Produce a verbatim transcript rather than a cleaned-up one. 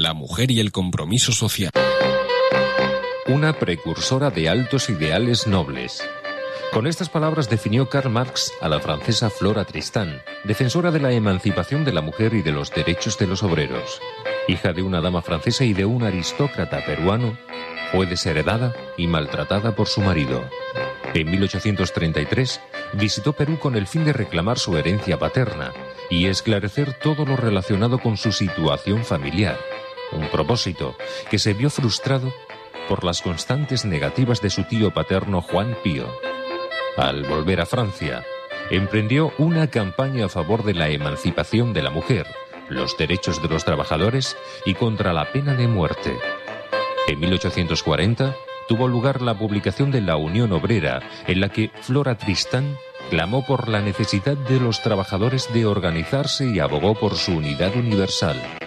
la mujer y el compromiso social. Una precursora de altos ideales nobles. Con estas palabras definió Karl Marx a la francesa Flora Tristan, defensora de la emancipación de la mujer y de los derechos de los obreros. Hija de una dama francesa y de un aristócrata peruano, fue desheredada y maltratada por su marido. En mil ochocientos treinta y tres visitó Perú con el fin de reclamar su herencia paterna y esclarecer todo lo relacionado con su situación familiar, un propósito que se vio frustrado por las constantes negativas de su tío paterno Juan Pío. Al volver a Francia, emprendió una campaña a favor de la emancipación de la mujer, los derechos de los trabajadores y contra la pena de muerte. En mil ochocientos cuarenta tuvo lugar la publicación de la Unión Obrera, en la que Flora Tristan clamó por la necesidad de los trabajadores de organizarse y abogó por su unidad universal.